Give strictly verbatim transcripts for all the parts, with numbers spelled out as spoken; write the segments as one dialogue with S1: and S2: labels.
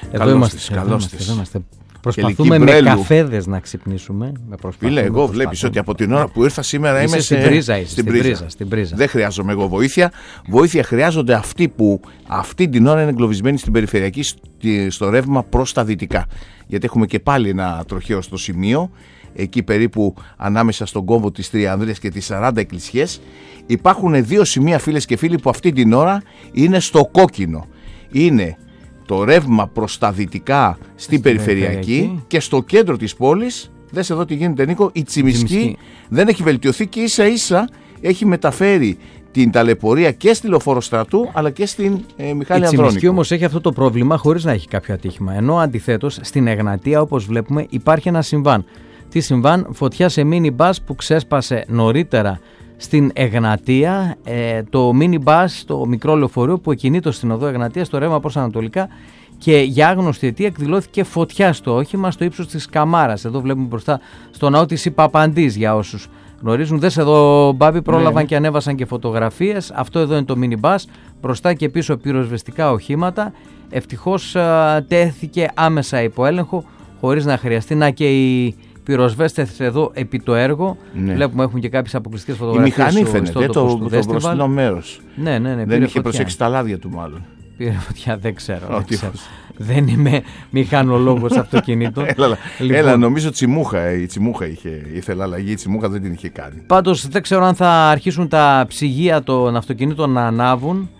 S1: Εδώ είμαστε. Εδώ είμαστε, εδώ είμαστε. Προσπαθούμε με καφέδες να ξυπνήσουμε.
S2: Φίλε, εγώ βλέπεις ότι από την ώρα που ήρθα σήμερα είμαι
S1: στην,
S2: σε...
S1: πρίζα,
S2: στην,
S1: στην,
S2: πρίζα.
S1: πρίζα, στην πρίζα.
S2: Δεν χρειάζομαι εγώ βοήθεια. Βοήθεια χρειάζονται αυτοί που αυτή την ώρα είναι εγκλωβισμένοι στην περιφερειακή, στο ρεύμα προς τα δυτικά. Γιατί έχουμε και πάλι ένα τροχαίο στο σημείο, εκεί περίπου ανάμεσα στον κόμβο της Τριανδρίας και τις σαράντα εκκλησιές. Υπάρχουν δύο σημεία, φίλες και φίλοι, που αυτή την ώρα είναι στο κόκκινο. Είναι το ρεύμα προς τα δυτικά στην, στην περιφερειακή, περιφερειακή και στο κέντρο της πόλης, δες εδώ τι γίνεται, Νίκο, η Τσιμισκή, Τσιμισκή δεν έχει βελτιωθεί και ίσα ίσα έχει μεταφέρει την ταλαιπωρία και στη Λεωφόρο Στρατού αλλά και στην ε, Μιχάλη Ανδρώνικο. Η
S1: Τσιμισκή όμως έχει αυτό το πρόβλημα χωρίς να έχει κάποιο ατύχημα, ενώ αντιθέτως στην Εγνατία, όπως βλέπουμε, υπάρχει ένα συμβάν. Τι συμβάν? Φωτιά σε μίνι μπας που ξέσπασε νωρίτερα στην Εγνατία, ε, το μίνι μπας, το μικρό λεωφορείο που εκκινείται στην οδό Εγνατία στο ρεύμα προς ανατολικά, και για άγνωστη αιτία εκδηλώθηκε φωτιά στο όχημα στο ύψος της Καμάρας. Εδώ βλέπουμε μπροστά στο ναό της Ιπαπαντής, για όσους γνωρίζουν. Δες εδώ, Μπάμπη, πρόλαβαν ναι. και ανέβασαν και φωτογραφίες. Αυτό εδώ είναι το μίνι μπας, μπροστά και πίσω πυροσβεστικά οχήματα. Ευτυχώς α, τέθηκε άμεσα υπό έλεγχο, χωρίς να χρειαστεί να και οι πυροσβέστες εδώ επί το έργο. Ναι. Βλέπουμε έχουν και κάποιες αποκλειστικές φωτογραφίες.
S2: Η μηχανή φαίνεται, το, το, το μπροστινό μέρος.
S1: Ναι, ναι, ναι,
S2: δεν είχε προσέξει τα λάδια του μάλλον.
S1: Πήρε φωτιά, δεν ξέρω. Δεν, ξέρω. δεν είμαι μηχανολόγος αυτοκινήτων.
S2: Έλα, λοιπόν, έλα, νομίζω τσιμούχα, η τσιμούχα είχε, ήθελε αλλαγή, η τσιμούχα δεν την είχε κάνει.
S1: Πάντως δεν ξέρω αν θα αρχίσουν τα ψυγεία των αυτοκινήτων να ανάβουν,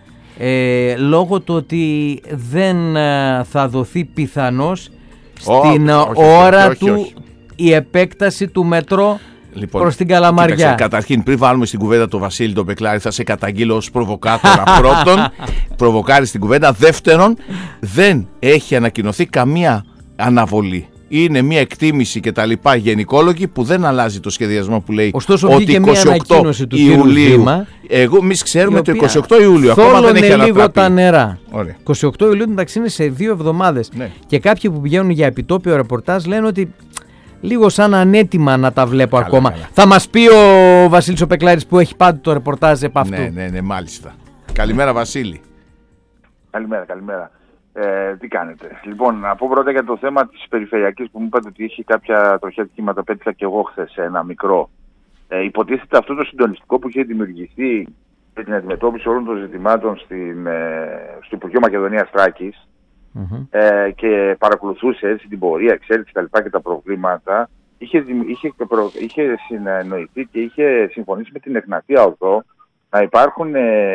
S1: ε, λόγω του ότι δεν ε, θα δοθεί πιθανώς στην oh, όχι, ώρα όχι, όχι, του όχι. η επέκταση του μετρό. Λοιπόν, προς την Καλαμαριά.
S2: Κοίταξε, καταρχήν, πριν βάλουμε στην κουβέντα το Βασίλη τον Πεκλάρη, θα σε καταγγείλω ως προβοκάτορα. Πρώτον, προβοκάρει στην κουβέντα. Δεύτερον, δεν έχει ανακοινωθεί καμία αναβολή. Είναι μια εκτίμηση και τα λοιπά γενικόλογη που δεν αλλάζει το σχεδιασμό που λέει.
S1: Ωστόσο,
S2: ότι είκοσι οκτώ Ιουλίου. Εγώ, εμείς ξέρουμε το είκοσι οκτώ Ιουλίου. Ακόμα δεν έχει ανατραπεί.
S1: Λίγο τα νερά.
S2: Ωραία.
S1: είκοσι οκτώ Ιουλίου, εντάξει, είναι σε δύο εβδομάδες. Ναι. Και κάποιοι που πηγαίνουν για επιτόπιο ρεπορτάζ λένε ότι λίγο σαν ανέτοιμα να τα βλέπω καλά, ακόμα. Καλά. Θα μας πει ο Βασίλης ο Πεκλάρης που έχει πάντα το ρεπορτάζ επ' αυτού.
S2: Ναι, ναι, ναι, μάλιστα. Καλημέρα, Βασίλη.
S3: Καλημέρα, καλημέρα. Ε, τι κάνετε? Λοιπόν, να πω πρώτα για το θέμα της περιφερειακής που μου είπατε ότι έχει κάποια τροχαία ατυχήματα. Πέτυχα και εγώ χθες ένα μικρό. Ε, υποτίθεται αυτό το συντονιστικό που είχε δημιουργηθεί για την αντιμετώπιση όλων των ζητημάτων στην, ε, στο Υπουργείο Μακεδονίας Θράκης. Mm-hmm. Ε, και παρακολουθούσε έτσι την πορεία, εξέλιξη τα λοιπά και τα προβλήματα, είχε, είχε, προ, είχε συνεννοηθεί και είχε συμφωνήσει με την Εγνατία Οδό να υπάρχουν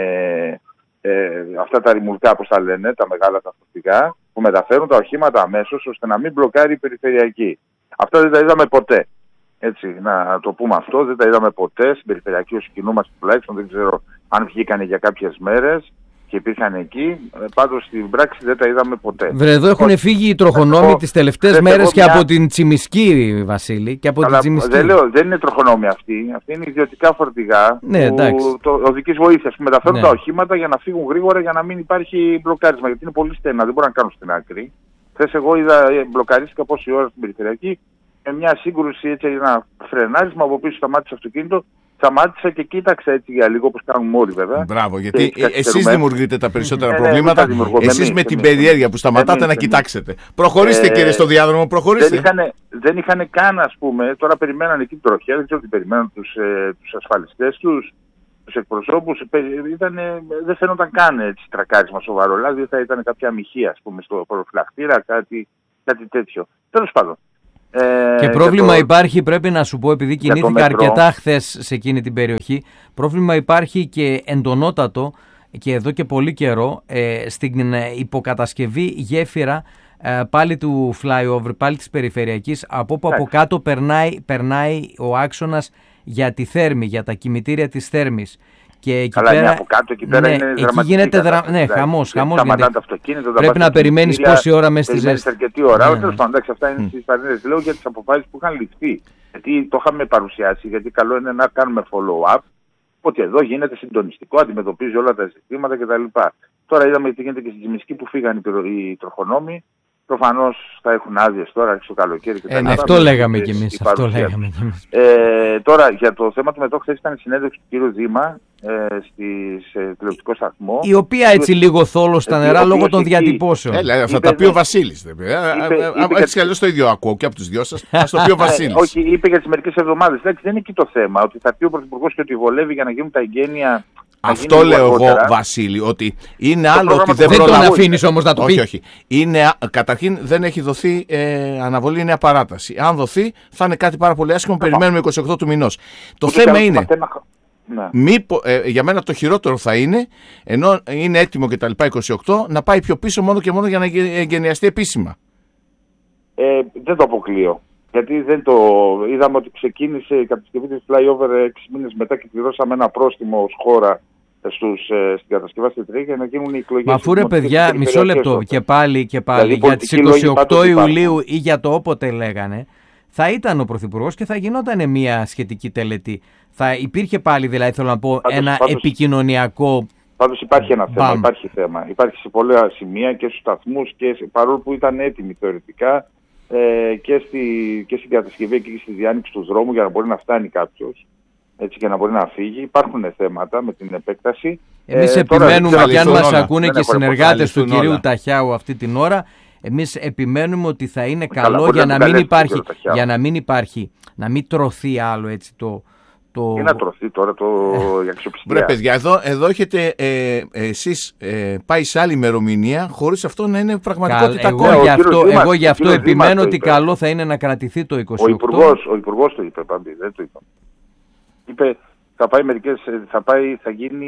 S3: ε, ε, αυτά τα ρημουλκά, όπως τα λένε, τα μεγάλα τα φορτηγά που μεταφέρουν τα οχήματα αμέσως ώστε να μην μπλοκάρει η περιφερειακή. Αυτά δεν τα είδαμε ποτέ. Έτσι, να το πούμε αυτό, δεν τα είδαμε ποτέ στην περιφερειακή ως κοινού μας τουλάχιστον, δεν ξέρω αν βγήκανε για κάποιες μέρες και υπήρχαν εκεί, πάντως στην πράξη δεν τα είδαμε ποτέ.
S1: Βρε, εδώ έχουν Πώς... φύγει οι τροχονόμοι εγώ, τις τελευταίες μέρες και μια... από την Τσιμισκή, Βασίλη, και από Αλλά, την Τσιμισκή.
S3: Δεν λέω, δεν είναι τροχονόμοι αυτοί, αυτοί είναι ιδιωτικά φορτηγά
S1: ναι,
S3: οδικής βοήθειας που μεταφέρουν
S1: ναι.
S3: τα οχήματα για να φύγουν γρήγορα για να μην υπάρχει μπλοκάρισμα, γιατί είναι πολύ στενά, δεν μπορούν να κάνουν στην άκρη. Χθες εγώ είδα, μπλοκαρίστηκα πόση ώρα στην περιφερειακή, με μια σύγκρουση, έτσι, ένα φρενάρισμα από πίσω σταμάτησε το αυτοκίνητο. Σταμάτησα και κοίταξα έτσι για λίγο, όπως κάνουμε όλοι βέβαια.
S2: Μπράβο, γιατί εσείς δημιουργείτε τα περισσότερα ε, προβλήματα. Ναι, εσείς εμείς, με την εμείς, περιέργεια που σταματάτε εμείς, να εμείς. κοιτάξετε. Προχωρήστε, ε, κύριε, στο διάδρομο, προχωρήστε.
S3: Δεν είχαν, δεν είχαν καν, ας πούμε, τώρα περιμέναν εκεί την τροχιά, δεν ξέρω τι περιμέναν τους, ε, τους ασφαλιστές τους, τους εκπροσώπους. Ήτανε, δεν φαίνονταν καν έτσι τρακάρισμα σοβαρό. Δηλαδή θα ήταν κάποια αμυχία, ας πούμε, στο προφυλακτήρα, κάτι, κάτι τέτοιο. Τέλος πάντων.
S1: Και πρόβλημα το... υπάρχει, πρέπει να σου πω, επειδή κινήθηκα αρκετά χθες σε εκείνη την περιοχή, πρόβλημα υπάρχει και εντονότατο και εδώ και πολύ καιρό ε, στην υποκατασκευή γέφυρα ε, πάλι του flyover, πάλι της περιφερειακής, από όπου από κάτω περνάει, περνάει ο άξονας για τη Θέρμη, για τα κημητήρια της Θέρμης. Και εκεί
S3: Καλά,
S1: πέρα,
S3: είναι από κάτω, εκεί πέρα
S1: ναι,
S3: είναι
S1: εκεί
S3: δραματική
S1: γίνεται δρα... ναι, χαμός, χαμός γίνεται. Πρέπει να περιμένεις πόση ώρα μέσα στη ζέστη.
S3: Αρκετή ώρα, ναι, τέλος πάντων, εντάξει, αυτά είναι mm. στις παρενέργειες. Λέω για τις αποφάσεις που είχαν ληφθεί. Γιατί το είχαμε παρουσιάσει, γιατί καλό είναι να κάνουμε follow-up, ότι εδώ γίνεται συντονιστικό, αντιμετωπίζει όλα τα ζητήματα κτλ. Τώρα είδαμε τι γίνεται και στη Τσιμισκή που φύγαν οι τροχονόμοι. Προφανώς θα έχουν άδειες τώρα στο καλοκαίρι και τα
S1: λοιπά. Ε, αυτό λέγαμε κι εμείς. Αυτό λέγαμε κι εμείς.
S3: Ε, τώρα για το θέμα του μετρό, χθες ήταν η συνέντευξη του κύριου Δήμα. ε, στις, σε τηλεοπτικό σταθμό.
S1: Η οποία έτσι λίγο θόλο στα νερά λόγω των διατυπώσεων.
S2: Έλα, θα τα πει ο Βασίλης. Έτσι κι αλλιώς το ίδιο ακούω και από τους δυο σας. Ας το πει ο Βασίλης.
S3: Όχι, είπε για τις μερικές εβδομάδες. Δεν είναι εκεί το θέμα. Ότι θα πει ο Πρωθυπουργός και ότι βολεύει για να γίνουν τα εγγένεια.
S2: Αυτό λέω εγώ, Βασίλη, ότι είναι άλλο ότι δεν
S1: Δεν
S2: προλαβαίνει.
S1: τον αφήνεις όμως να το πει.
S2: Όχι, όχι. Είναι, καταρχήν δεν έχει δοθεί ε, αναβολή, είναι παράταση. Αν δοθεί, θα είναι κάτι πάρα πολύ άσχημο. Περιμένουμε είκοσι οκτώ του μηνός. Το θέμα είναι. Ναι. Μήπως, ε, για μένα το χειρότερο θα είναι, ενώ είναι έτοιμο και τα λοιπά είκοσι οκτώ, να πάει πιο πίσω μόνο και μόνο για να εγγενιαστεί επίσημα.
S3: Ε, δεν το αποκλείω. Γιατί δεν το... είδαμε ότι ξεκίνησε η κατασκευή της flyover έξι μήνες μετά και πληρώσαμε ένα πρόστιμο ως χώρα στους, ε, στην κατασκευάση της για να γίνουν οι εκλογές.
S1: Μα αφού ρε παιδιά, μισό λεπτό και πάλι και πάλι δηλαδή, για τις είκοσι οκτώ Ιουλίου ή για το όποτε λέγανε, θα ήταν ο Πρωθυπουργός και θα γινόταν μια σχετική τελετή. Θα υπήρχε πάλι, δηλαδή θέλω να πω, πάντως, ένα πάντως, επικοινωνιακό.
S3: Πάντως υπάρχει ένα θέμα, υπάρχει θέμα. Υπάρχει σε πολλά σημεία και στους σταθμούς και σε, παρόλο που ήταν έτοιμοι θεωρητικά ε, και, στη, και στην κατασκευή και στη διάνοιξη του δρόμου για να μπορεί να φτάνει κάποιος. Έτσι και να μπορεί να φύγει. Υπάρχουν θέματα με την επέκταση.
S1: Εμείς ε, επιμένουμε και αν μας ακούνε και οι συνεργάτες του κυρίου όλα. Ταχιάου αυτή την ώρα, εμείς επιμένουμε ότι θα είναι
S3: Καλά,
S1: καλό για να, μην υπάρχει,
S3: για
S1: να μην υπάρχει, να μην τρωθεί άλλο έτσι το... Το...
S3: Είναι να τρωθεί τώρα το για αξιοπιστία.
S2: Βρε παιδιά, εδώ, εδώ έχετε ε, εσείς ε, πάει σε άλλη ημερομηνία χωρίς αυτό να είναι πραγματικότητα.
S1: Εγώ, εγώ, γι αυτό, Δήμας, εγώ γι' αυτό επιμένω ότι καλό θα είναι να κρατηθεί το είκοσι οκτώ.
S3: Ο Υπουργός, ο Υπουργός το είπε πάντη, δεν το είπε. Είπε θα πάει μερικές, θα πάει, θα γίνει,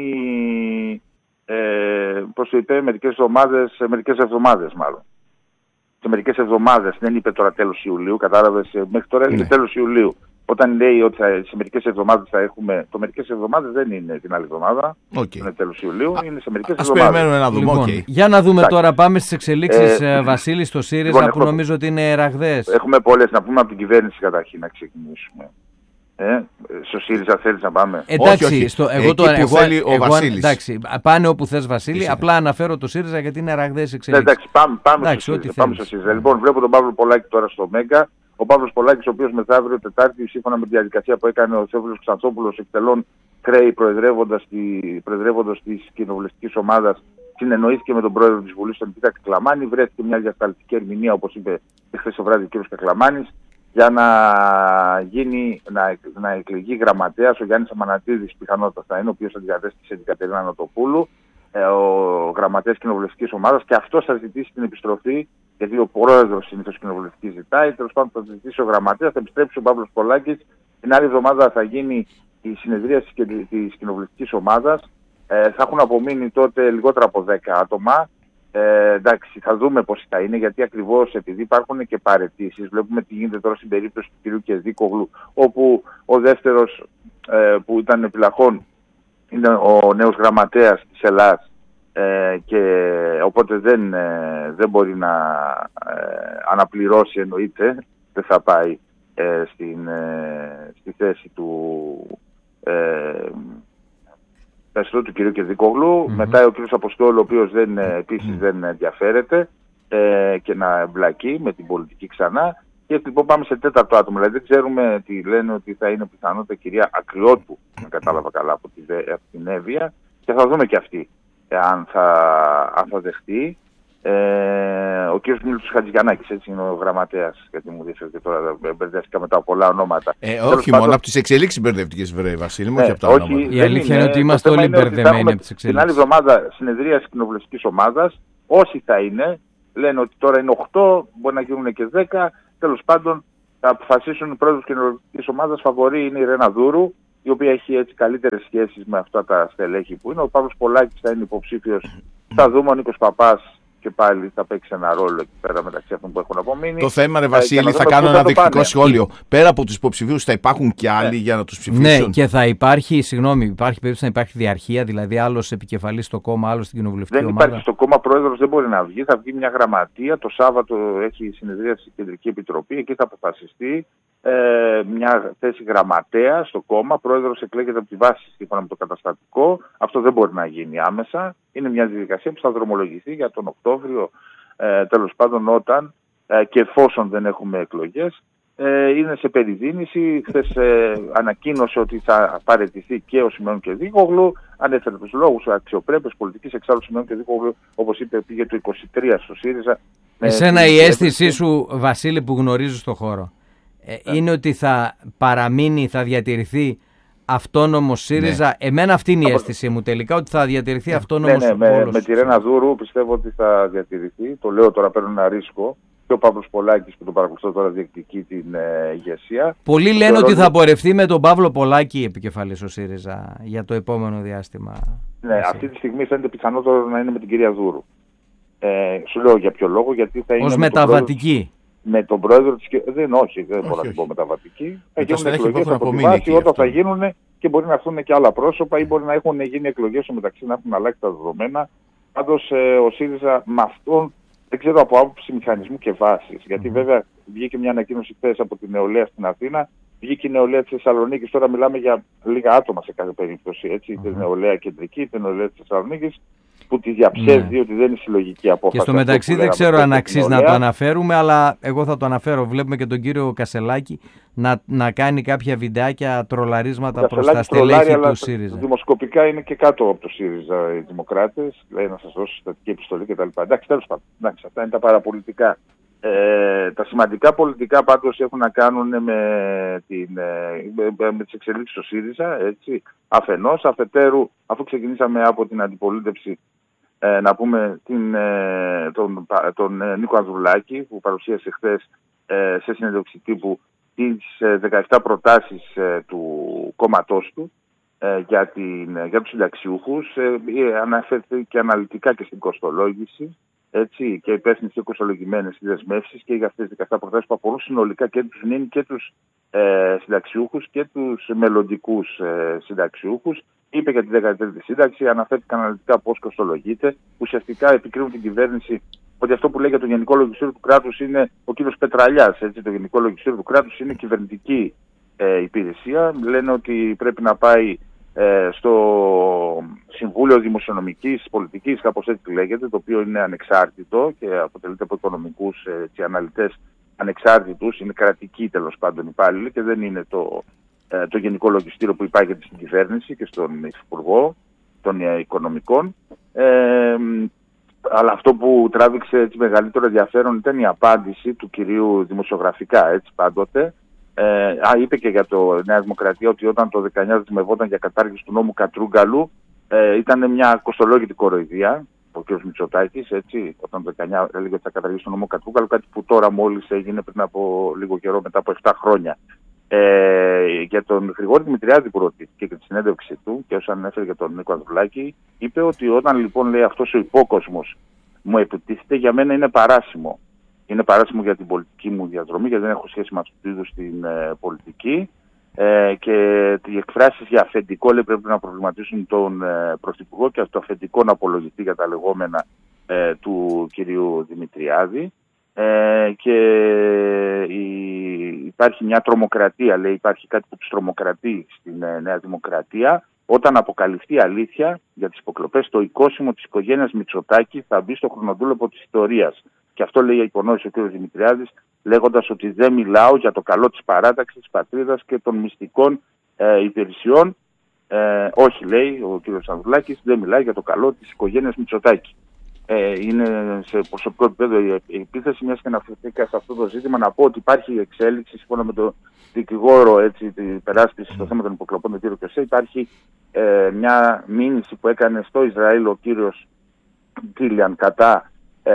S3: ε, πώς το είπε, μερικές εβδομάδες, μερικές εβδομάδες μάλλον. Σε μερικές εβδομάδες, δεν είπε τώρα τέλος Ιουλίου, κατάλαβες, μέχρι τώρα είναι τέλος Ιουλίου. Όταν λέει ότι θα, σε μερικές εβδομάδες θα έχουμε. Το μερικές εβδομάδες δεν είναι την άλλη εβδομάδα.
S2: Okay.
S3: Είναι τέλος Ιουλίου, Α, είναι σε μερικές
S2: ας
S3: εβδομάδες.
S2: Ας περιμένουμε να δούμε.
S1: Λοιπόν,
S2: okay.
S1: Για να δούμε
S3: Άχι.
S1: Τώρα, πάμε στις εξελίξεις ε, Βασίλη στο ΣΥΡΙΖΑ λοιπόν, που έχουμε, νομίζω ότι είναι ραγδαίες.
S3: Έχουμε πολλές. Να πούμε από την κυβέρνηση καταρχήν να ξεκινήσουμε. Ε, στο ΣΥΡΙΖΑ θέλεις να πάμε?
S1: Εντάξει,
S2: όχι, όχι.
S1: Στο, εγώ τώρα. Εγώ,
S2: θέλει ο
S1: εγώ,
S2: Βασίλης.
S1: Εντάξει, πάνε όπου θες Βασίλη. Είσαι. Απλά αναφέρω το ΣΥΡΙΖΑ γιατί είναι ραγδαίες εξελίξεις.
S3: Εντάξει, πάμε, πάμε, εντάξει, στο, ΣΥΡΙΖΑ, πάμε στο ΣΥΡΙΖΑ. Λοιπόν, βλέπω τον Παύλο Πολάκη τώρα στο Μέγκα. Ο Παύλος Πολάκης, ο οποίος μεθαύριο Τετάρτη, σύμφωνα με τη διαδικασία που έκανε ο Θεόφιλος Ξανθόπουλος, εκτελών χρέη προεδρεύοντας, τη, προεδρεύοντας της κοινοβουλευτικής ομάδας, συνεννοήθηκε με τον πρόεδρο της Βουλής, τον κ. Κακλαμάνη. Βρέθηκε μια διασταλτική ερμηνεία, όπως είπε χθες το βράδυ ο κ. Κακλαμάνης, για να γίνει, να, να εκλεγεί γραμματέας ο Γιάννης Αμανατίδης, πιθανότατα θα είναι, ο οποίος αντικατέστησε την Κατερίνα Νοτοπούλου, ο γραμματέας κοινοβουλευτικής ομάδας, και αυτός θα ζητήσει την επιστροφή, γιατί ο πρόεδρος συνήθως κοινοβουλευτική ζητάει. Τέλος πάντων θα ζητήσει ο γραμματέας, θα επιστρέψει ο Παύλος Πολάκης. Την άλλη εβδομάδα θα γίνει η συνεδρία της κοινοβουλευτικής ομάδας. Ε, θα έχουν απομείνει τότε λιγότερα από δέκα άτομα. Ε, εντάξει, θα δούμε πώς θα είναι, γιατί ακριβώς επειδή υπάρχουν και παραιτήσεις, βλέπουμε τι γίνεται τώρα στην περίπτωση του κ. Κεζίκογλου, όπου ο δεύτερος ε, που ήταν επιλαχών είναι ο νέος γραμματέας της Ελλάδας, ε, και οπότε δεν, ε, δεν μπορεί να ε, αναπληρώσει, εννοείται, δεν θα πάει ε, στην, ε, στη θέση του ε, του κ. Κεζικόγλου. Mm-hmm. Μετά ο κ. Αποστόλου, ο οποίος δεν, επίσης mm-hmm. δεν ενδιαφέρεται ε, και να εμπλακεί με την πολιτική ξανά. Και λοιπόν πάμε σε τέταρτο άτομο. Δηλαδή δεν ξέρουμε τι λένε, ότι θα είναι πιθανότητα κυρία Ακριώτου, αν κατάλαβα καλά, από, τη, από την Εύβοια, και θα δούμε και αυτή αν θα, αν θα δεχτεί. Ε, ο κ. Μίλτος Χατζηγιαννάκης, έτσι είναι ο γραμματέας, γιατί μου διέφερε και τώρα μπερδεύτηκα μετά πολλά ονόματα.
S2: Ε, όχι μόνο, από τις εξελίξεις μπερδεύτηκες, βρε Βασίλη, όχι από τα
S3: όχι,
S2: ονόματα.
S1: Η αλήθεια είναι ότι είμαστε όλοι μπερδεμένοι από τις εξελίξεις.
S3: Την άλλη εβδομάδα συνεδρία της κοινοβουλευτικής ομάδας, όσοι θα είναι, λένε ότι τώρα είναι οκτώ, μπορεί να γίνουν και δέκα. Τέλος πάντων, θα αποφασίσουν οι πρόεδρος της κοινοβουλευτικής ομάδας. Φαβορή είναι η Ρένα Δούρου, η οποία έχει έτσι καλύτερες σχέσεις με αυτά τα στελέχη που είναι. Ο Παύλος Πολάκης θα είναι υποψήφιος. Θα δούμε ο Νίκος Παπάς. Και πάλι θα παίξει ένα ρόλο εκεί πέρα μεταξύ αυτών που έχουν απομείνει.
S2: Το θέμα, ρε Βασίλη, θα κάνω ένα δεικτικό σχόλιο. Πέρα από τους υποψηφίους, θα υπάρχουν και άλλοι ναι. για να τους ψηφίσουν.
S1: Ναι, και θα υπάρχει, συγγνώμη, υπάρχει περίπτωση να υπάρχει διαρχία, δηλαδή άλλος επικεφαλής στο κόμμα, άλλος στην κοινοβουλευτική
S3: δεν
S1: ομάδα.
S3: Δεν υπάρχει στο κόμμα, πρόεδρος δεν μπορεί να βγει. Θα βγει μια γραμματεία. Το Σάββατο έχει συνεδρία στη Κεντρική Επιτροπή. Εκεί θα αποφασιστεί ε, μια θέση γραμματέα στο κόμμα. Πρόεδρος εκλέγεται από τη βάση σύμφωνα με το καταστατικό. Αυτό δεν μπορεί να γίνει άμεσα. Είναι μια διαδικασία που θα δρομολογηθεί για τον Οκτώβριο, ε, τέλος πάντων, όταν ε, και εφόσον δεν έχουμε εκλογές, ε, είναι σε περιδίνηση. Χθες ε, ανακοίνωσε ότι θα παραιτηθεί και ο Σιμεών Κεδίκογλου. Ανέφερε τους λόγους αξιοπρέπειας πολιτικής. Εξάλλου ο Σιμεών Κεδίκογλου, όπως είπε, πήγε το είκοσι τρία στο ΣΥΡΙΖΑ.
S1: Εσένα η αίσθησή σου, Βασίλη, που γνωρίζεις το χώρο, ε, yeah. είναι ότι θα παραμείνει, θα διατηρηθεί αυτόνομος ΣΥΡΙΖΑ? Ναι. Εμένα αυτή είναι η αίσθησή μου τελικά, ότι θα διατηρηθεί yeah. αυτόνομος.
S3: Ναι, ναι, με, με τη Ρένα Δούρου πιστεύω ότι θα διατηρηθεί. Το λέω τώρα, παίρνω ένα ρίσκο. Και ο Παύλος Πολάκης, που τον παρακολουθώ τώρα, διεκδικεί την ε, ηγεσία.
S1: Πολλοί λένε ότι ερώτημα... θα πορευτεί με τον Παύλο Πολάκη επικεφαλής ο ΣΥΡΙΖΑ για το επόμενο διάστημα.
S3: Ναι, εσύ. Αυτή τη στιγμή φαίνεται πιθανότερο να είναι με την κυρία Δούρου. Ε, σου λέω για ποιο λόγο, γιατί θα είναι.
S1: Ως μεταβατική.
S3: Με τον πρόεδρο της κυβέρνησης. Δεν, όχι, δεν όχι, μπορώ να την πω μεταβατική. Θα γίνουν εκλογές από τη βάση, όταν θα γίνουν, και μπορεί να έρθουν και άλλα πρόσωπα ή μπορεί να έχουν γίνει εκλογές στο μεταξύ, να έχουν αλλάξει τα δεδομένα. Πάντως ε, ο ΣΥΡΙΖΑ με αυτόν. Δεν ξέρω από άποψη μηχανισμού και βάσης. Γιατί βέβαια βγήκε μια ανακοίνωση χθες από την νεολαία στην Αθήνα, βγήκε η νεολαία της Θεσσαλονίκης. Τώρα μιλάμε για λίγα άτομα σε κάθε περίπτωση. Έτσι, είτε νεολαία κεντρική, είτε νεολαία της Θεσσαλονίκης, που τη διαψεύδει ναι. ότι δεν είναι συλλογική απόφαση.
S1: Και στο μεταξύ δεν ξέρω αν αξίζει να το αναφέρουμε, αλλά εγώ θα το αναφέρω. Βλέπουμε και τον κύριο Κασελάκη να, να κάνει κάποια βιντεάκια τρολαρίσματα προς τα στελέχη του ΣΥΡΙΖΑ.
S3: Δημοσκοπικά είναι και κάτω από το ΣΥΡΙΖΑ οι δημοκράτες. Λέει να σας δώσω στατική επιστολή κτλ. Εντάξει, τέλος πάντων. Εντάξει, αυτά είναι τα παραπολιτικά. Ε, τα σημαντικά πολιτικά πάντως έχουν να κάνουν με, την, με, με τις εξελίξεις στο ΣΥΡΙΖΑ. Έτσι. Αφενός, αφετέρου, αφού ξεκινήσαμε από την αντιπολίτευση, Ε, να πούμε την, ε, τον, τον ε, Νίκο Ανδρουλάκη, που παρουσίασε χθες ε, σε συνέντευξη τύπου τις ε, δεκαεπτά προτάσεις ε, του κόμματός του ε, για, την, ε, για τους συνταξιούχους. Ε, αναφέρθηκε αναλυτικά και στην κοστολόγηση, έτσι, και υπεύθυνες και κοστολογημένες δεσμεύσεις και για αυτές τις δεκαεπτά προτάσεις που αφορούν συνολικά και τους νυν και τους ε, συνταξιούχους και τους μελλοντικούς ε, συνταξιούχους. Είπε για τη δέκατη τρίτη σύνταξη, αναφέρθηκε αναλυτικά πώς κοστολογείται. Ουσιαστικά επικρίνουν την κυβέρνηση ότι αυτό που λέει για το Γενικό Λογιστήριο του Κράτους είναι ο κύριος Πετραλιάς. Έτσι, το Γενικό Λογιστήριο του Κράτους είναι κυβερνητική ε, υπηρεσία. Λένε ότι πρέπει να πάει ε, στο Συμβούλιο Δημοσιονομικής Πολιτικής, κάπως έτσι λέγεται, το οποίο είναι ανεξάρτητο και αποτελείται από οικονομικούς ε, αναλυτές ανεξάρτητους. Είναι κρατικοί τέλος πάντων υπάλληλοι και δεν είναι το. το Γενικό Λογιστήριο που υπάρχει στην κυβέρνηση και στον Υπουργό των Οικονομικών. Ε, αλλά αυτό που τράβηξε έτσι μεγαλύτερο ενδιαφέρον ήταν η απάντηση του κυρίου δημοσιογραφικά, έτσι πάντοτε. Ε, α, είπε και για το Νέα Δημοκρατία ότι όταν το δεκαεννιά δημευόταν για κατάργηση του νόμου Κατρούγκαλου, ε, ήταν μια κοστολόγητη κοροϊδία. Ο κ. Μητσοτάκης, έτσι, όταν το δεκαεννιά έλεγε ότι θα καταργήσει τον νόμο Κατρούγκαλου, κάτι που τώρα μόλις έγινε πριν από λίγο καιρό, μετά από επτά χρόνια. Ε, για τον Γρηγόρη Δημητριάδη που ρωτήθηκε και τη συνέντευξη του και όσον ανέφερε για τον Νίκο Ανδρουλάκη, είπε ότι όταν λοιπόν λέει αυτός ο υπόκοσμος μου επιτίθεται, για μένα είναι παράσιμο. Είναι παράσιμο για την πολιτική μου διαδρομή, γιατί δεν έχω σχέση με αυτού του είδους την ε, πολιτική ε, και οι εκφράσεις για αφεντικό λέει πρέπει να προβληματίσουν τον ε, Πρωθυπουργό και αυτό αφεντικό να απολογηθεί για τα λεγόμενα ε, του κυρίου Δημητριάδη. Ε, και η, υπάρχει μια τρομοκρατία, λέει, υπάρχει κάτι που τους τρομοκρατεί στην ε, Νέα Δημοκρατία. Όταν αποκαλυφθεί αλήθεια για τις υποκλοπές, το οικόσιμο της οικογένειας Μητσοτάκη θα μπει στο χρονοτούλεπο της ιστορίας. Και αυτό λέει υπονόησε ο κ. Δημητριάδης, λέγοντας ότι δεν μιλάω για το καλό της παράταξης, της πατρίδας και των μυστικών ε, υπηρεσιών. Ε, όχι, λέει ο κ. Ανδρουλάκης, δεν μιλάει για το καλό της οικογένειας Μητσοτάκη. Ε, είναι σε προσωπικό επίπεδο η επίθεση, μιας και αναφερθήκα σε αυτό το ζήτημα, να πω ότι υπάρχει εξέλιξη σύμφωνα με τον δικηγόρο, έτσι, την περάσπιση στο θέμα των υποκλοπών, τον κύριο Κεσέ. Υπάρχει ε, μια μήνυση που έκανε στο Ισραήλ ο κύριος Κίλιαν κατά ε,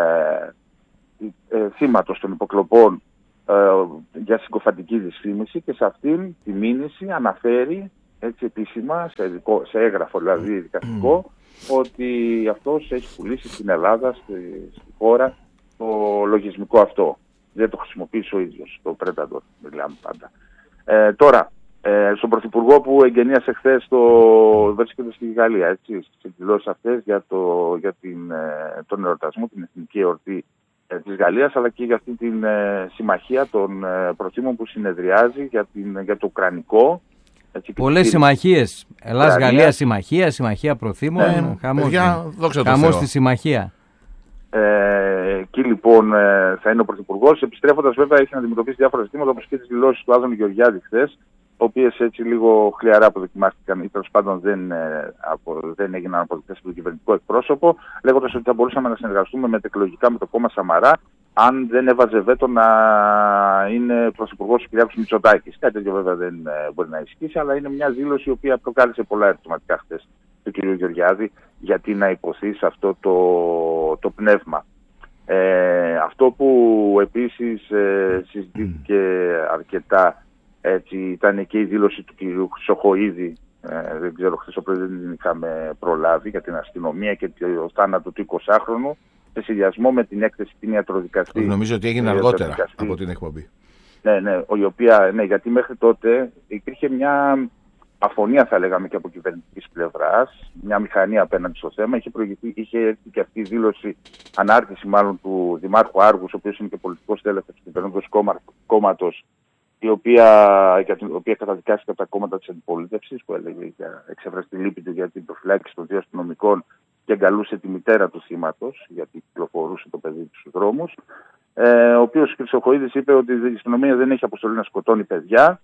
S3: ε, θύματος των υποκλοπών ε, για συγκοφαντική δυσφήμιση, και σε αυτήν τη μήνυση αναφέρει, έτσι, επίσημα, σε, δικό, σε έγγραφο δηλαδή δικαστικό, ότι αυτός έχει πουλήσει στην Ελλάδα, στη, στη χώρα, το λογισμικό αυτό. Δεν το χρησιμοποιήσει ο ίδιος, το Predator, μιλάμε πάντα. Ε, τώρα, ε, στον Πρωθυπουργό που εγγενίασε χθες το βρίσκεται στη Γαλλία, έτσι, στις εκδηλώσεις αυτές για, το, για την, ε, τον εορτασμό, την εθνική εορτή ε, της Γαλλίας, αλλά και για αυτή την ε, συμμαχία των ε, προθήμων που συνεδριάζει για, την, για το Ουκρανικό.
S1: Πολλές συμμαχίες. Ελλάς-Γαλλία συμμαχία, συμμαχία προθήμων.
S2: Ε, χαμός,
S1: χαμός στη συμμαχία.
S3: Ε, εκεί λοιπόν ε, θα είναι ο Πρωθυπουργός. Επιστρέφοντας βέβαια έχει να αντιμετωπίσει διάφορα ζητήματα, όπως και τις δηλώσεις του Άδωνη Γεωργιάδη χθες, οι οποίες έτσι λίγο χλιαρά αποδοκιμάστηκαν ή τέλος πάντων δεν, ε, απο, δεν έγιναν αποδεικτές από τον κυβερνητικό εκπρόσωπο, λέγοντας ότι θα μπορούσαμε να συνεργαστούμε μετεκλογικά με το κόμμα Σαμαρά, αν δεν έβαζε βέτο να είναι πρωθυπουργός ο Κυριάκος Μητσοτάκης. Κάτι τέτοιο βέβαια δεν ε, μπορεί να ισχύσει, αλλά είναι μια δήλωση η οποία προκάλεσε πολλά ερωτηματικά χθες του κ. Γεωργιάδη, γιατί να υποθεί σε αυτό το, το πνεύμα. Ε, αυτό που επίσης ε, συζητήθηκε αρκετά, έτσι, ήταν και η δήλωση του κ. Χρυσοχοΐδη, ε, δεν ξέρω, χθες το πρωί δεν την είχαμε προλάβει, για την αστυνομία και το θάνατο του εικοσάχρονου, σε συνδυασμό με την έκθεση την ιατροδικαστή.
S2: Νομίζω ότι έγινε αργότερα από την εκπομπή. Ναι, ναι, η οποία, ναι, γιατί μέχρι τότε υπήρχε μια αφωνία, θα λέγαμε, και από κυβερνητικής πλευράς, μια μηχανία απέναντι στο θέμα. Είχε, προηγηθεί, είχε έρθει και αυτή η δήλωση, ανάρτηση μάλλον του Δημάρχου Άργους, ο οποίος είναι και πολιτικός τέλεχος του κυβερνητικού κόμματος, η οποία, για την οποία καταδικάστηκε από τα κόμματα της αντιπολίτευσης, που έλεγε για εξέφρασε τη λύπη του για την προφυλάκηση των δύο αστυνομικών και εγκαλούσε τη μητέρα του θύματος, γιατί κυκλοφορούσε το παιδί του στους δρόμους. Ε, ο οποίος Χρυσοχοΐδης είπε ότι η αστυνομία δεν έχει αποστολή να σκοτώνει παιδιά,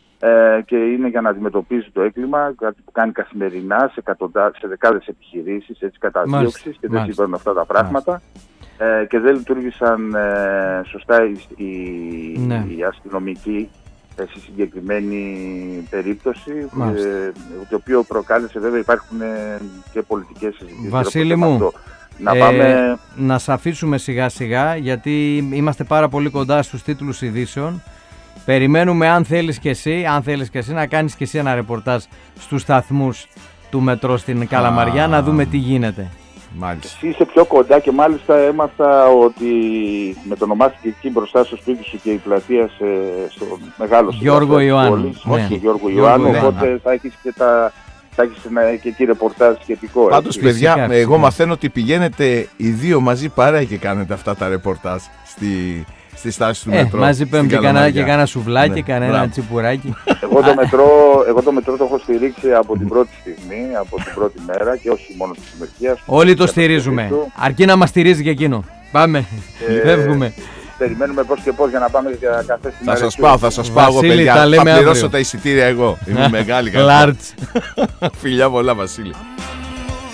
S2: ε, και είναι για να αντιμετωπίζει το έγκλημα, κάτι που κάνει καθημερινά σε, σε δεκάδες επιχειρήσεις, έτσι, καταδίωξης, και δεν συμβαίνουν αυτά τα πράγματα. Ε, και δεν λειτουργήσαν ε, σωστά οι, οι, ναι. οι αστυνομικοί ε, στη συγκεκριμένη περίπτωση, ε, το οποίο προκάλεσε, βέβαια υπάρχουν ε, και πολιτικές συζητήσεις.
S1: Βασίλη μου, να, πάμε... ε, να σε αφήσουμε σιγά σιγά, γιατί είμαστε πάρα πολύ κοντά στους τίτλους ειδήσεων. Περιμένουμε, αν θέλεις και εσύ, αν θέλεις και εσύ να κάνεις και εσύ ένα ρεπορτάζ στους σταθμούς του μετρό στην Καλαμαριά, ah. να δούμε τι γίνεται.
S3: Μάλιστα. Εσύ είσαι πιο κοντά και μάλιστα έμαθα ότι μετονομάστηκε εκεί μπροστά στο σπίτι σου και η πλατεία σε, στο μεγάλο
S1: Γιώργο Ιωάννου.
S3: Όχι, ναι. Γιώργο Ιωάννου, οπότε θα έχεις και τα... θα έχεις ένα και εκεί ρεπορτάζ σχετικό.
S2: Πάντως, παιδιά, φυσικά, εγώ μαθαίνω ότι πηγαίνετε οι δύο μαζί παρέα και κάνετε αυτά τα ρεπορτάζ στη... στη στάση του ε, μετρό.
S1: Μαζί παίρνουμε και κανένα, και κανένα σουβλάκι, ναι, κανένα μπράβο. τσιπουράκι.
S3: Εγώ το, μετρό, εγώ το μετρό το έχω στηρίξει από την πρώτη στιγμή, από την πρώτη μέρα, και όχι μόνο της συμμετοχίας.
S1: Όλοι το στηρίζουμε. Αρκεί να μας στηρίζει και εκείνο. Πάμε, ε, φεύγουμε.
S3: Περιμένουμε πώς και πώς για να πάμε για καφέ στην
S2: Θα σας πάω, θα σας πάω εγώ, παιδιά. Θα πληρώσω τα εισιτήρια εγώ. Είμαι μεγάλη καλά. Φιλιά πολλά, Βασίλη.